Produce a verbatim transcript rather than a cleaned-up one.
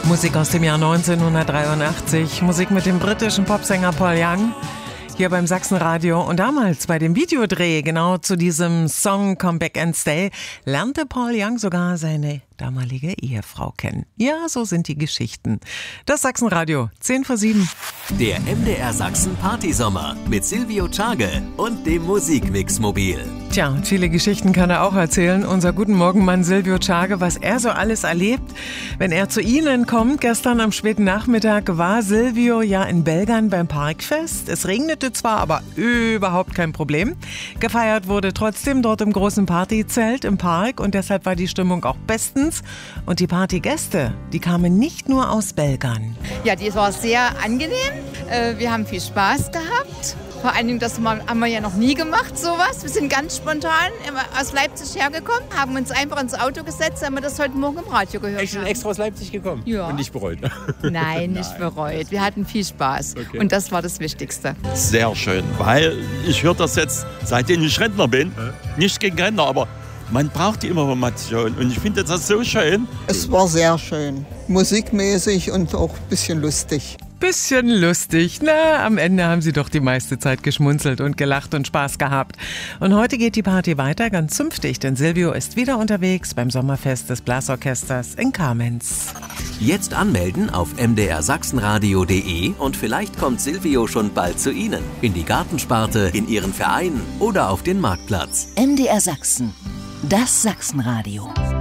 Musik aus dem Jahr neunzehnhundertdreiundachtzig, Musik mit dem britischen Popsänger Paul Young, hier beim Sachsenradio. Und damals bei dem Videodreh, genau zu diesem Song Come Back and Stay, lernte Paul Young sogar seine damalige Ehefrau kennen. Ja, so sind die Geschichten. Das Sachsenradio, zehn vor sieben. Der M D R Sachsen Partysommer mit Silvio Czage und dem Musikmix-Mobil. Tja, und viele Geschichten kann er auch erzählen. Unser Guten Morgen-Mann Silvio Czage, was er so alles erlebt. Wenn er zu Ihnen kommt, gestern am späten Nachmittag war Silvio ja in Belgern beim Parkfest. Es regnete zwar, aber überhaupt kein Problem. Gefeiert wurde trotzdem dort im großen Partyzelt im Park und deshalb war die Stimmung auch bestens. Und die Partygäste, die kamen nicht nur aus Belgern. Ja, die war sehr angenehm. Wir haben viel Spaß gehabt. Vor allen Dingen, das haben wir ja noch nie gemacht, sowas. Wir sind ganz spontan aus Leipzig hergekommen, haben uns einfach ins Auto gesetzt, haben wir das heute Morgen im Radio gehört. Echt extra aus Leipzig gekommen? Ja. Und nicht bereut? Nein, nicht Nein. bereut. Wir hatten viel Spaß. Okay. Und das war das Wichtigste. Sehr schön, weil ich höre das jetzt, seitdem ich Rentner bin, nicht gegen Rentner, aber man braucht die Information und ich finde das so schön. Es war sehr schön, musikmäßig und auch ein bisschen lustig. Bisschen lustig. Na, am Ende haben sie doch die meiste Zeit geschmunzelt und gelacht und Spaß gehabt. Und heute geht die Party weiter, ganz zünftig, denn Silvio ist wieder unterwegs beim Sommerfest des Blasorchesters in Kamenz. Jetzt anmelden auf m d r sachsenradio punkt de und vielleicht kommt Silvio schon bald zu Ihnen. In die Gartensparte, in Ihren Verein oder auf den Marktplatz. M D R Sachsen, das Sachsenradio.